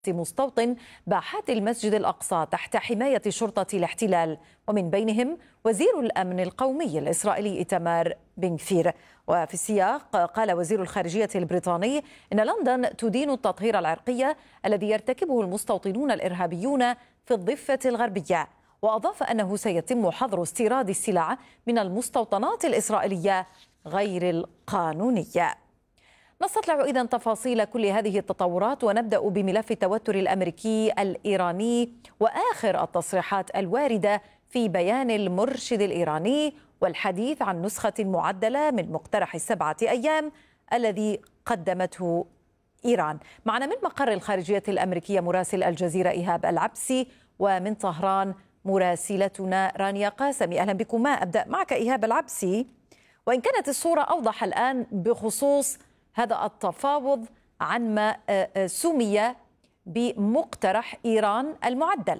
مستوطن باحات المسجد الأقصى تحت حماية شرطة الاحتلال، ومن بينهم وزير الأمن القومي الإسرائيلي إيتمار بن غفير. وفي السياق قال وزير الخارجية البريطاني إن لندن تدين التطهير العرقي الذي يرتكبه المستوطنون الإرهابيون في الضفة الغربية، وأضاف أنه سيتم حظر استيراد السلع من المستوطنات الإسرائيلية غير القانونية. نستطلع إذن تفاصيل كل هذه التطورات، ونبدأ بملف التوتر الأمريكي الإيراني وآخر التصريحات الواردة في بيان المرشد الإيراني والحديث عن نسخة معدلة من مقترح ال7 أيام الذي قدمته إيران. معنا من مقر الخارجية الأمريكية مراسل الجزيرة إيهاب العبسي، ومن طهران مراسلتنا رانيا قاسمي. أهلا بكما. أبدأ معك إيهاب العبسي، وإن كانت الصورة أوضح الآن بخصوص هذا التفاوض عن ما سمي بمقترح إيران المعدل.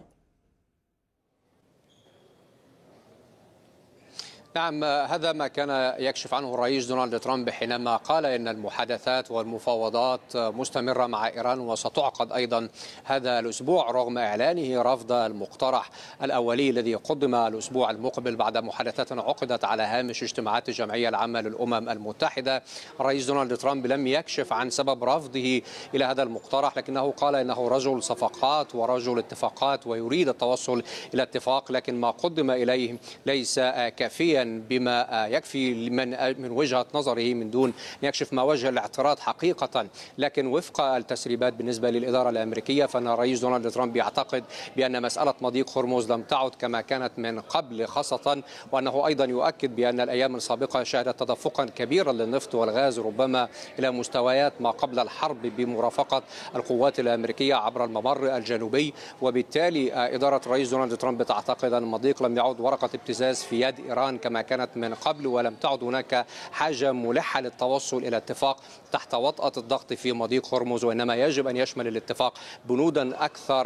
نعم، هذا ما كان يكشف عنه الرئيس دونالد ترامب حينما قال إن المحادثات والمفاوضات مستمرة مع إيران وستعقد أيضا هذا الأسبوع، رغم إعلانه رفض المقترح الأولي الذي قدم الأسبوع المقبل بعد محادثات عقدت على هامش اجتماعات الجمعية العامة للأمم المتحدة. الرئيس دونالد ترامب لم يكشف عن سبب رفضه إلى هذا المقترح، لكنه قال إنه رجل صفقات ورجل اتفاقات ويريد التوصل إلى اتفاق، لكن ما قدم إليه ليس كافيا بما يكفي من وجهة نظره من دون أن يكشف ما وجه الاعتراض حقيقة. لكن وفق التسريبات بالنسبة للإدارة الأمريكية فإن الرئيس دونالد ترامب يعتقد بأن مسألة مضيق هرمز لم تعد كما كانت من قبل، خاصة وأنه أيضا يؤكد بأن الأيام السابقة شهدت تدفقا كبيرا للنفط والغاز ربما إلى مستويات ما قبل الحرب بمرافقة القوات الأمريكية عبر الممر الجنوبي، وبالتالي إدارة الرئيس دونالد ترامب تعتقد أن المضيق لم يعد ورقة ابتزاز في يد إيران كما كانت من قبل، ولم تعد هناك حاجة ملحة للتوصل إلى اتفاق تحت وطأة الضغط في مضيق هرمز، وإنما يجب أن يشمل الاتفاق بنودا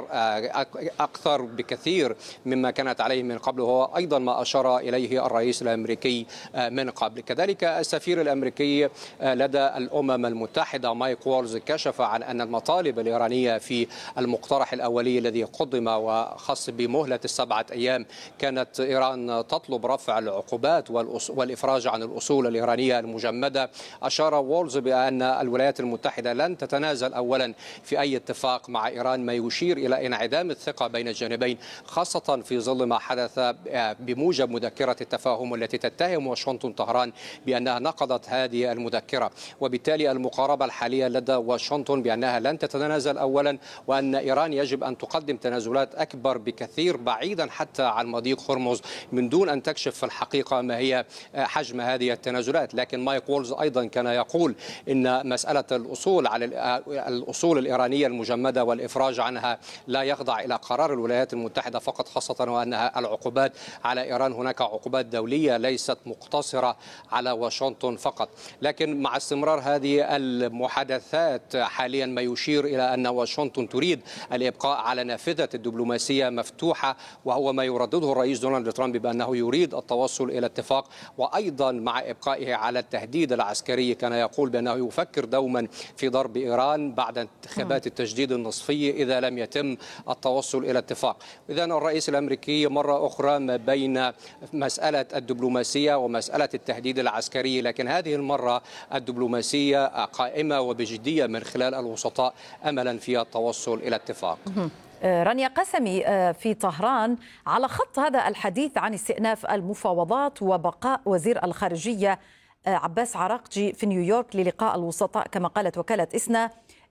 أكثر بكثير مما كانت عليه من قبل، وهو أيضا ما أشار إليه الرئيس الأمريكي من قبل. كذلك السفير الأمريكي لدى الأمم المتحدة مايك وولز كشف عن أن المطالب الإيرانية في المقترح الأولي الذي قدم وخاص بمهلة ال7 أيام كانت إيران تطلب رفع العقوبات والإفراج عن الأصول الإيرانية المجمدة. أشار وولز بأن الولايات المتحدة لن تتنازل أولا في أي اتفاق مع إيران، ما يشير إلى انعدام الثقة بين الجانبين، خاصة في ظل ما حدث بموجب مذكرة التفاهم التي تتهم واشنطن طهران بأنها نقضت هذه المذكرة. وبالتالي المقاربة الحالية لدى واشنطن بأنها لن تتنازل أولا، وأن إيران يجب أن تقدم تنازلات أكبر بكثير بعيدا حتى عن مضيق هرمز من دون أن تكشف في الحقيقة ما هي حجم هذه التنازلات. لكن مايك وولز أيضا كان يقول إن مسألة الأصول على الأصول الإيرانية المجمدة والإفراج عنها لا يخضع إلى قرار الولايات المتحدة فقط، خاصة وأنها العقوبات على إيران هناك عقوبات دولية ليست مقتصرة على واشنطن فقط. لكن مع استمرار هذه المحادثات حاليا ما يشير إلى أن واشنطن تريد الإبقاء على نافذة الدبلوماسية مفتوحة، وهو ما يردده الرئيس دونالد ترامب بأنه يريد التوصل إلى اتفاق، وأيضا مع إبقائه على التهديد العسكري كان يقول بأنه يفكر دوما في ضرب إيران بعد انتخابات التجديد النصفي إذا لم يتم التوصل إلى اتفاق. إذن الرئيس الأمريكي مرة أخرى ما بين مسألة الدبلوماسية ومسألة التهديد العسكري، لكن هذه المرة الدبلوماسية قائمة وبجدية من خلال الوسطاء أملا في التوصل إلى اتفاق. رانيا قاسمي في طهران، على خط هذا الحديث عن استئناف المفاوضات وبقاء وزير الخارجية عباس عراقجي في نيويورك للقاء الوسطاء كما قالت وكالة إسنا،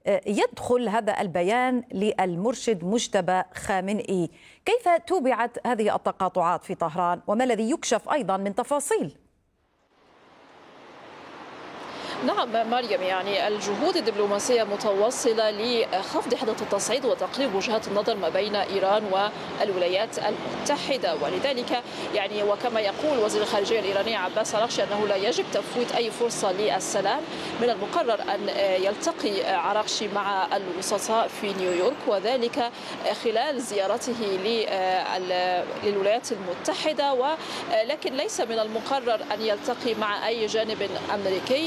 يدخل هذا البيان للمرشد مجتبى خامنئي. كيف توبعت هذه التقاطعات في طهران، وما الذي يكشف أيضا من تفاصيل؟ نعم مريم، يعني الجهود الدبلوماسية متواصلة لخفض حدة التصعيد وتقريب وجهات النظر ما بين إيران والولايات المتحدة، ولذلك يعني وكما يقول وزير الخارجية الإيراني عباس عراقجي أنه لا يجب تفويت أي فرصة للسلام. من المقرر أن يلتقي عراقجي مع الوسطاء في نيويورك، وذلك خلال زيارته للولايات المتحدة، ولكن ليس من المقرر أن يلتقي مع أي جانب أمريكي.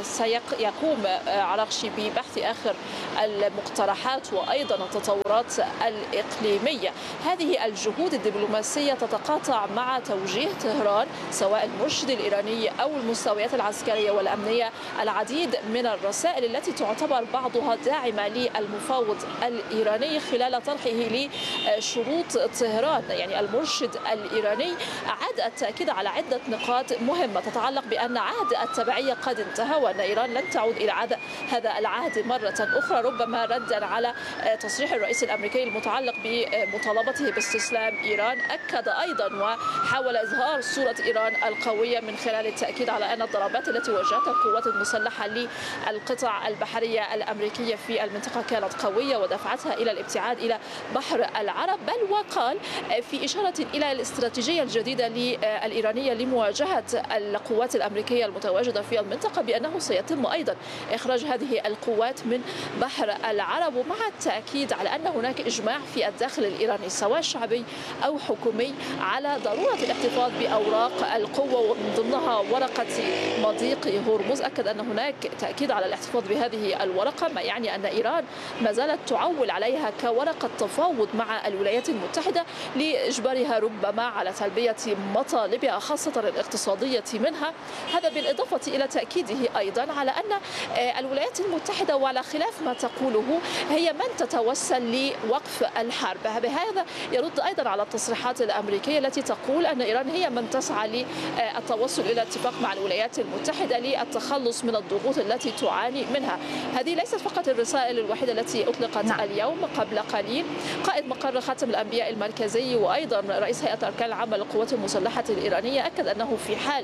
سيقوم عراقشي ببحث آخر المقترحات وأيضا التطورات الإقليمية. هذه الجهود الدبلوماسية تتقاطع مع توجيه طهران سواء المرشد الإيراني أو المستويات العسكرية والأمنية العديد من الرسائل التي تعتبر بعضها داعمة للمفاوض الإيراني خلال طرحه لشروط طهران. يعني المرشد الإيراني أعاد التأكيد على عدة نقاط مهمة تتعلق بأن عهد التبعية قد انتهى وأن إيران لن تعود إلى هذا العهد مرة أخرى، ربما ردا على تصريح الرئيس الأمريكي المتعلق بمطالبته باستسلام إيران. أكد أيضا وحاول إظهار صورة إيران القوية من خلال التأكيد على أن الضربات التي واجهتها القوات المسلحة للقطع البحرية الأمريكية في المنطقة كانت قوية ودفعتها إلى الابتعاد إلى بحر العرب. بل وقال في إشارة إلى الاستراتيجية الجديدة الإيرانية لمواجهة القوات الأمريكية المتواجدة في المنطقة بأنه سيتم أيضا إخراج هذه القوات من بحر العرب، ومع التأكيد على أن هناك إجماع في الداخل الإيراني سواء شعبي أو حكومي على ضرورة الاحتفاظ بأوراق القوة ومن ضمنها ورقة مضيق هرمز. أكد أن هناك تأكيد على الاحتفاظ بهذه الورقة، ما يعني أن إيران ما زالت تعول عليها كورقة تفاوض مع الولايات المتحدة لإجبارها ربما على تلبية مطالبها خاصة الاقتصادية منها. هذا بالإضافة إلى تأكيده أيضا على أن الولايات المتحدة وعلى خلاف ما تقوله هي من تتوسل لوقف الحرب. بهذا يرد أيضا على التصريحات الأمريكية التي تقول أن إيران هي من تسعى للتوصل إلى اتفاق مع الولايات المتحدة للتخلص من الضغوط التي تعاني منها. هذه ليست فقط الرسائل الوحيدة التي أطلقت اليوم. قبل قليل قائد مقر خاتم الأنبياء المركزي وأيضا رئيس هيئة أركان العامة للقوات المسلحة الإيرانية أكد أنه في حال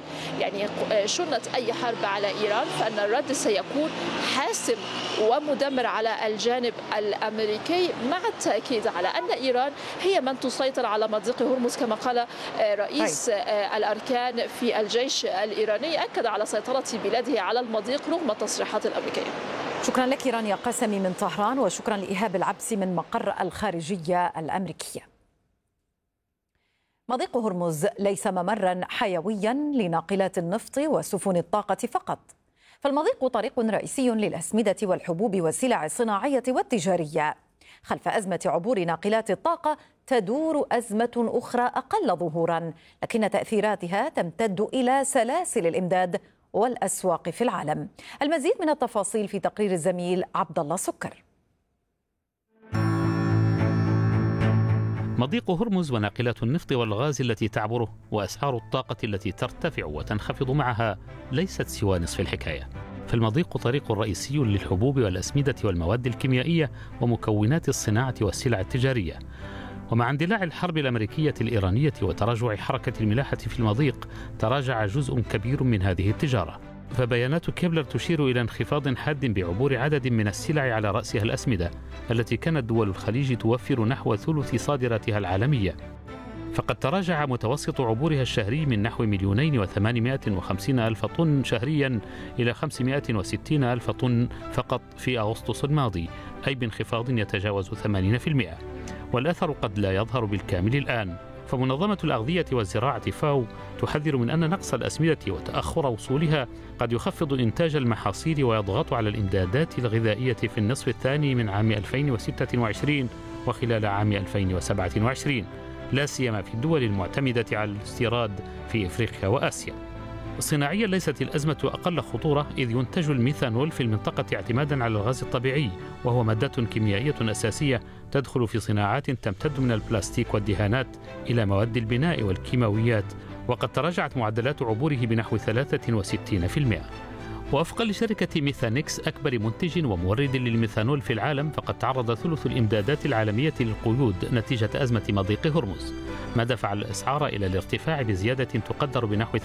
شنت أي حرب على إيران فأن الرد سيكون حاسم ومدمر على الجانب الأمريكي، مع التأكيد على أن إيران هي من تسيطر على مضيق هرمز كما قال رئيس الأركان في الجيش الإيراني. أكد على سيطرة بلاده على المضيق رغم التصريحات الأمريكية. شكرا لك رانيا قاسمي من طهران، وشكرا لإيهاب العبسي من مقر الخارجية الأمريكية. مضيق هرمز ليس ممرا حيويا لناقلات النفط وسفن الطاقة فقط، فالمضيق طريق رئيسي للأسمدة والحبوب والسلع الصناعية والتجارية. خلف أزمة عبور ناقلات الطاقة تدور أزمة أخرى أقل ظهورا، لكن تأثيراتها تمتد إلى سلاسل الإمداد والأسواق في العالم. المزيد من التفاصيل في تقرير الزميل عبد الله سكر. مضيق هرمز وناقلات النفط والغاز التي تعبره وأسعار الطاقة التي ترتفع وتنخفض معها ليست سوى نصف الحكاية. فالمضيق طريق رئيسي للحبوب والأسمدة والمواد الكيميائية ومكونات الصناعة والسلع التجارية. ومع اندلاع الحرب الأمريكية الإيرانية وتراجع حركة الملاحة في المضيق تراجع جزء كبير من هذه التجارة. فبيانات كيبلر تشير إلى انخفاض حاد بعبور عدد من السلع على رأسها الأسمدة التي كانت دول الخليج توفر نحو ثلث صادراتها العالمية. فقد تراجع متوسط عبورها الشهري من نحو 2,850,000 طن شهريا إلى 560,000 طن فقط في أغسطس الماضي، أي بانخفاض يتجاوز 80%. والأثر قد لا يظهر بالكامل الآن. فمنظمة الأغذية والزراعة فاو تحذر من أن نقص الأسمدة وتأخر وصولها قد يخفض إنتاج المحاصيل ويضغط على الإمدادات الغذائية في النصف الثاني من عام 2026 وخلال عام 2027، لا سيما في الدول المعتمدة على الاستيراد في إفريقيا وآسيا. صناعيا ليست الأزمة أقل خطورة، إذ ينتج الميثانول في المنطقة اعتمادا على الغاز الطبيعي، وهو مادة كيميائية أساسية تدخل في صناعات تمتد من البلاستيك والدهانات إلى مواد البناء والكيماويات، وقد تراجعت معدلات عبوره بنحو 63%. ووفقا لشركة ميثانكس أكبر منتج ومورد للميثانول في العالم، فقد تعرض ثلث الإمدادات العالمية للقيود نتيجة أزمة مضيق هرمز، ما دفع الأسعار إلى الارتفاع بزيادة تقدر بنحو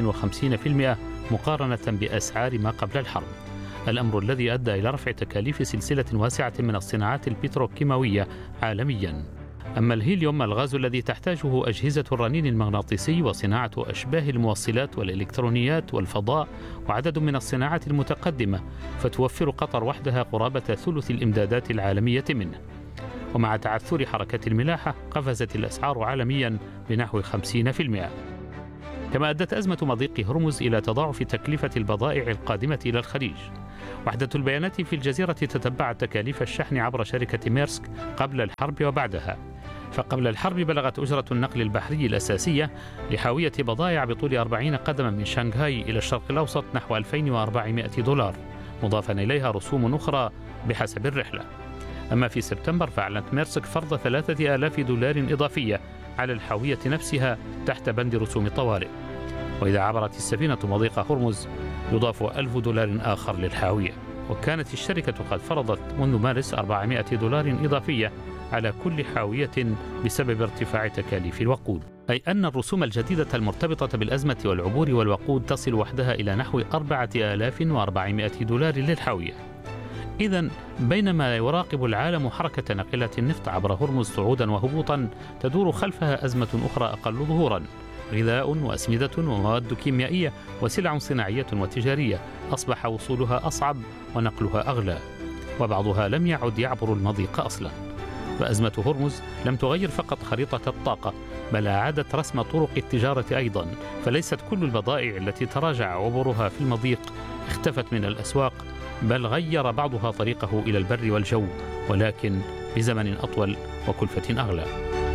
53% مقارنة بأسعار ما قبل الحرب، الأمر الذي أدى إلى رفع تكاليف سلسلة واسعة من الصناعات البتروكيماوية عالميا. أما الهيليوم الغاز الذي تحتاجه أجهزة الرنين المغناطيسي وصناعة أشباه الموصلات والإلكترونيات والفضاء وعدد من الصناعات المتقدمة، فتوفر قطر وحدها قرابة ثلث الإمدادات العالمية منه. ومع تعثر حركة الملاحة قفزت الأسعار عالميا بنحو 50%. كما أدت أزمة مضيق هرمز إلى تضاعف تكلفة البضائع القادمة إلى الخليج. وحدة البيانات في الجزيرة تتبعت تكاليف الشحن عبر شركة ميرسك قبل الحرب وبعدها. فقبل الحرب بلغت أجرة النقل البحري الأساسية لحاوية بضائع بطول 40 قدما من شنغهاي إلى الشرق الأوسط نحو $2400، مضافا إليها رسوم أخرى بحسب الرحلة. أما في سبتمبر فأعلنت ميرسك فرض $3000 إضافية على الحاوية نفسها تحت بند رسوم الطوارئ. وإذا عبرت السفينة مضيق هرمز يضاف $1000 آخر للحاوية. وكانت الشركة قد فرضت منذ مارس $400 إضافية على كل حاوية بسبب ارتفاع تكاليف الوقود، أي أن الرسوم الجديدة المرتبطة بالأزمة والعبور والوقود تصل وحدها إلى نحو $4400 للحاوية. إذن بينما يراقب العالم حركة ناقلات النفط عبر هرمز صعودا وهبوطا، تدور خلفها أزمة أخرى أقل ظهورا: غذاء وأسمدة ومواد كيميائية وسلع صناعية وتجارية أصبح وصولها أصعب ونقلها أغلى، وبعضها لم يعد يعبر المضيق أصلا. فأزمة هرمز لم تغير فقط خريطة الطاقة، بل أعادت رسم طرق التجارة أيضا، فليست كل البضائع التي تراجع عبورها في المضيق اختفت من الأسواق، بل غير بعضها طريقه إلى البر والجو، ولكن بزمن أطول وكلفة أغلى.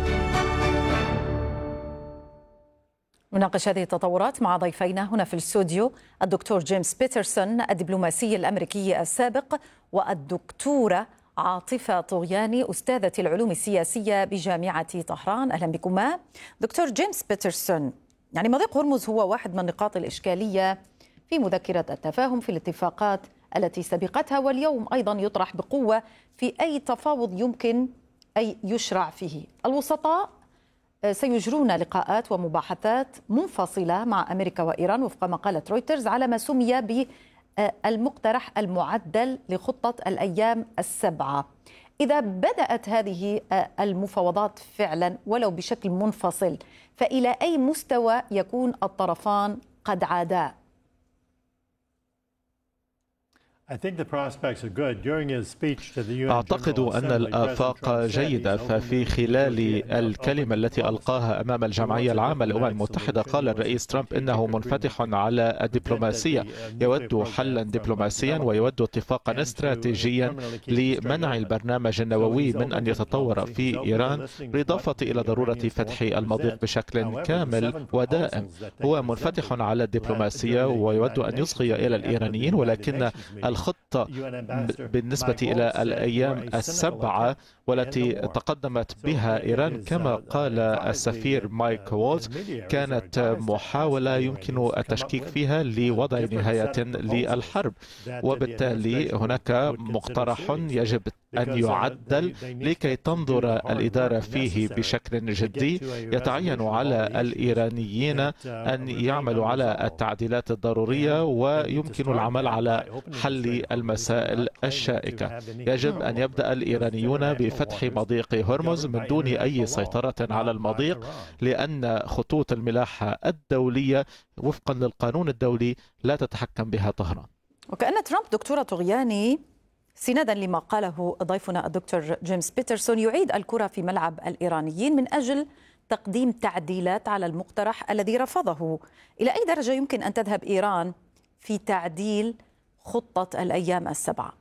نناقش هذه التطورات مع ضيفينا هنا في الاستوديو: الدكتور جيمس بيترسون الدبلوماسي الأمريكي السابق، والدكتورة عاطفة طغياني أستاذة العلوم السياسية بجامعة طهران. أهلا بكما. دكتور جيمس بيترسون، يعني مضيق هرمز هو واحد من نقاط الإشكالية في مذكرة التفاهم في الاتفاقات التي سبقتها، واليوم أيضا يطرح بقوة في أي تفاوض يمكن أن يشرع فيه. الوسطاء سيجرون لقاءات ومباحثات منفصلة مع أمريكا وإيران وفق ما قالت رويترز على ما سمي بالمقترح المعدل لخطة الأيام السبعة. إذا بدأت هذه المفاوضات فعلا ولو بشكل منفصل، فإلى أي مستوى يكون الطرفان قد عادا؟ أعتقد أن الآفاق جيدة. ففي خلال الكلمة التي ألقاها أمام الجمعية العامة للأمم المتحدة قال الرئيس ترامب إنه منفتح على الدبلوماسية، يود حلا دبلوماسيا ويود اتفاقا استراتيجيا لمنع البرنامج النووي من أن يتطور في إيران، بالإضافة إلى ضرورة فتح المضيق بشكل كامل ودائم. هو منفتح على الدبلوماسية ويود أن يصغي إلى الإيرانيين، ولكن الخطة بالنسبة إلى الأيام السبعة والتي تقدمت بها إيران كما قال السفير مايك وولز كانت محاولة يمكن التشكيك فيها لوضع نهاية للحرب، وبالتالي هناك مقترح يجب أن يعدل لكي تنظر الإدارة فيه بشكل جدي. يتعين على الإيرانيين أن يعملوا على التعديلات الضرورية ويمكن العمل على حل المسائل الشائكة. يجب أن يبدأ الإيرانيون بفتح مضيق هرمز من دون أي سيطرة على المضيق، لأن خطوط الملاحة الدولية وفقا للقانون الدولي لا تتحكم بها طهران. وكأن ترامب دكتورة طغياني سندا لما قاله ضيفنا الدكتور جيمس بيترسون يعيد الكرة في ملعب الإيرانيين من أجل تقديم تعديلات على المقترح الذي رفضه. إلى أي درجة يمكن أن تذهب إيران في تعديل خطة الأيام السبعة؟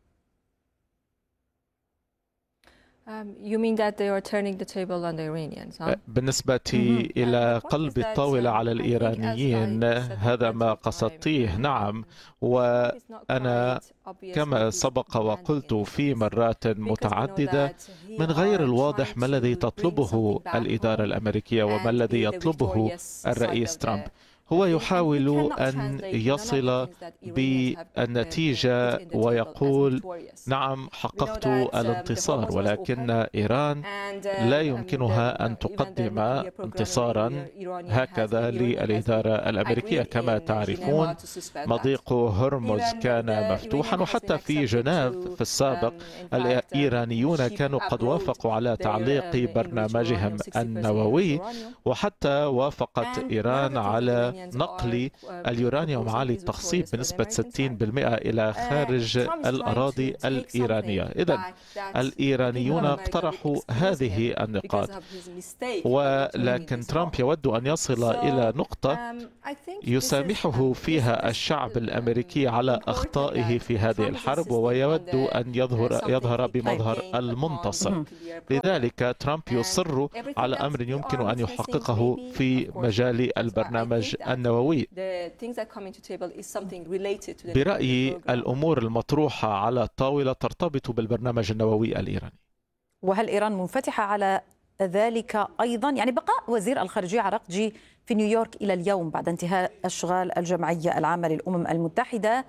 You mean that they are turning the table on the Iranians, huh? بالنسبة إلى قلب الطاولة على الإيرانيين، هذا ما قصدتيه. نعم، وأنا كما سبق وقلت في مرات متعددة، من غير الواضح ما الذي تطلبه الإدارة الأمريكية وما الذي يطلبه الرئيس ترامب. هو يحاول أن يصل بالنتيجة ويقول نعم حققت الانتصار، ولكن إيران لا يمكنها أن تقدم انتصارا هكذا للإدارة الأمريكية. كما تعرفون مضيق هرمز كان مفتوحا، وحتى في جنيف في السابق الإيرانيون كانوا قد وافقوا على تعليق برنامجهم النووي، وحتى وافقت إيران على نقل اليورانيوم عالي التخصيب بنسبة 60% إلى خارج الأراضي الإيرانية. إذن الإيرانيون اقترحوا هذه النقاط، ولكن ترامب يود أن يصل إلى نقطة يسامحه فيها الشعب الأمريكي على أخطائه في هذه الحرب، ويود أن يظهر بمظهر المنتصر. لذلك ترامب يصر على أمر يمكن أن يحققه في مجال البرنامج النووي. برأيي الأمور المطروحة على الطاولة ترتبط بالبرنامج النووي الإيراني. وهل إيران منفتحة على ذلك أيضا؟ يعني بقاء وزير الخارجية عراقجي في نيويورك إلى اليوم بعد انتهاء أشغال الجمعية العامة للأمم المتحدة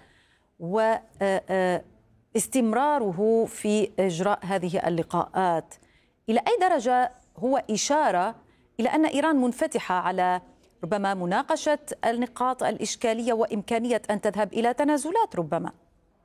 واستمراره في إجراء هذه اللقاءات، إلى أي درجة هو إشارة إلى أن إيران منفتحة على ربما مناقشة النقاط الإشكالية وإمكانية أن تذهب إلى تنازلات ربما؟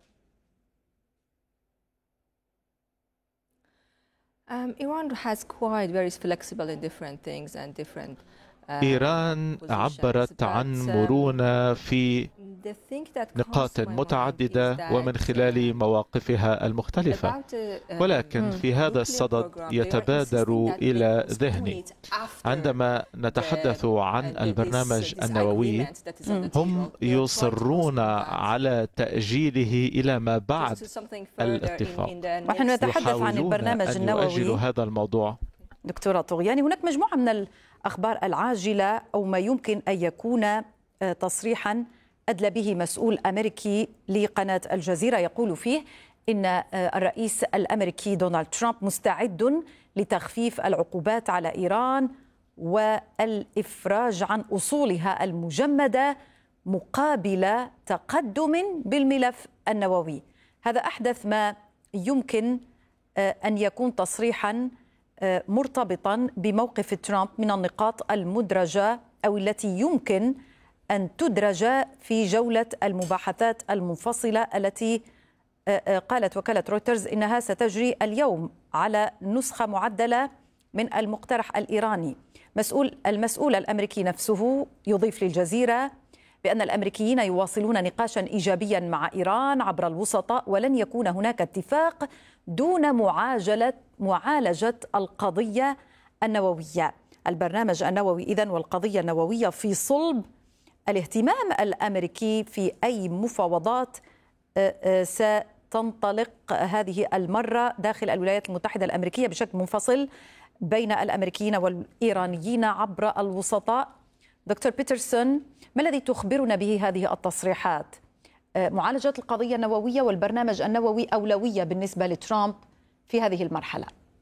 Iran has quite very flexible in different things and different إيران عبرت عن مرونة في نقاط متعددة ومن خلال مواقفها المختلفة، ولكن في هذا الصدد يتبادر إلى ذهني عندما نتحدث عن البرنامج النووي هم يصرون على تأجيله إلى ما بعد الاتفاق. ونحن نتحدث عن البرنامج النووي. يؤجل هذا الموضوع. دكتورة طغياني، هناك مجموعة من الأخبار العاجلة أو ما يمكن أن يكون تصريحا أدلى به مسؤول أمريكي لقناة الجزيرة يقول فيه إن الرئيس الأمريكي دونالد ترامب مستعد لتخفيف العقوبات على إيران والإفراج عن أصولها المجمدة مقابل تقدم بالملف النووي. هذا أحدث ما يمكن أن يكون تصريحا مرتبطا بموقف ترامب من النقاط المدرجة أو التي يمكن أن تدرج في جولة المباحثات المنفصلة التي قالت وكالة رويترز إنها ستجري اليوم على نسخة معدلة من المقترح الإيراني. المسؤول الأمريكي نفسه يضيف للجزيرة بأن الأمريكيين يواصلون نقاشا إيجابيا مع إيران عبر الوسطاء، ولن يكون هناك اتفاق دون معالجة القضية النووية. البرنامج النووي إذن والقضية النووية في صلب الاهتمام الأمريكي في أي مفاوضات ستنطلق هذه المرة داخل الولايات المتحدة الأمريكية بشكل منفصل بين الأمريكيين والإيرانيين عبر الوسطاء. دكتور بيترسون، ما الذي تخبرنا به هذه التصريحات؟ معالجة القضية النووية والبرنامج النووي أولوية بالنسبة لترامب في هذه المرحلة.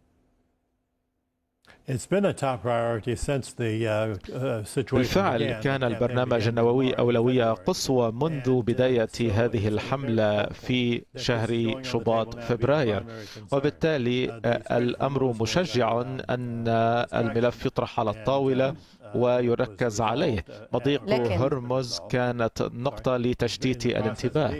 بالفعل كان البرنامج النووي أولوية قصوى منذ بداية هذه الحملة في شهر شباط فبراير، وبالتالي الأمر مشجع أن الملف يطرح على الطاولة ويركز عليه. مضيق هرمز كانت نقطة لتشتيت الانتباه،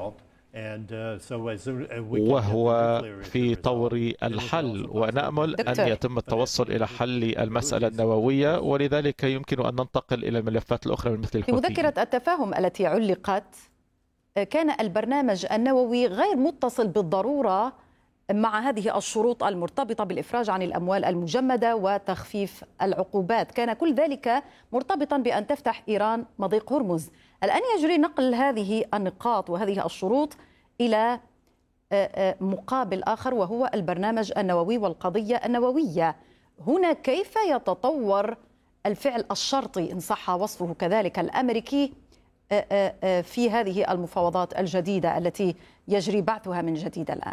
وهو في طور الحل، ونأمل أن يتم التوصل إلى حل المسألة النووية، ولذلك يمكن أن ننتقل إلى الملفات الأخرى مثل الحوثيين. في مذكرة التفاهم التي علقت كان البرنامج النووي غير متصل بالضرورة مع هذه الشروط المرتبطة بالإفراج عن الأموال المجمدة وتخفيف العقوبات. كان كل ذلك مرتبطا بأن تفتح إيران مضيق هرمز. الآن يجري نقل هذه النقاط وهذه الشروط إلى مقابل آخر وهو البرنامج النووي والقضية النووية. هنا كيف يتطور الفعل الشرطي إن صح وصفه كذلك الأمريكي في هذه المفاوضات الجديدة التي يجري بعثها من جديد الآن؟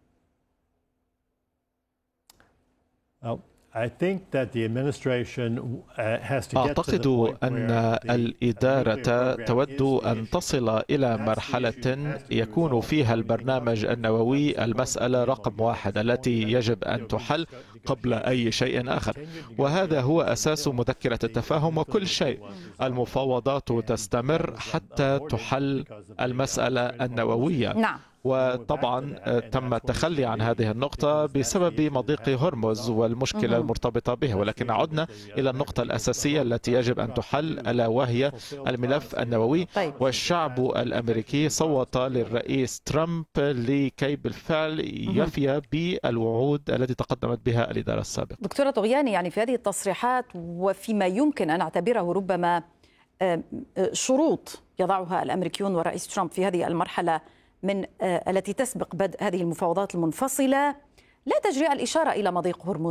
أعتقد أن الإدارة تود أن تصل إلى مرحلة يكون فيها البرنامج النووي المسألة رقم 1 التي يجب أن تحل قبل أي شيء آخر، وهذا هو أساس مذكرة التفاهم. وكل شيء المفاوضات تستمر حتى تحل المسألة النووية. نعم. وطبعا تم التخلي عن هذه النقطة بسبب مضيق هرمز والمشكلة المرتبطة به، ولكن عدنا إلى النقطة الأساسية التي يجب أن تحل، ألا وهي الملف النووي. والشعب الأمريكي صوت للرئيس ترامب لكي بالفعل يفي بالوعود التي تقدمت بها الإدارة السابقة. دكتورة طغياني، يعني في هذه التصريحات وفيما يمكن أن أعتبره ربما شروط يضعها الأمريكيون والرئيس ترامب في هذه المرحلة من التي تسبق بدء هذه المفاوضات المنفصلة، لا تجري الإشارة إلى مضيق هرمز.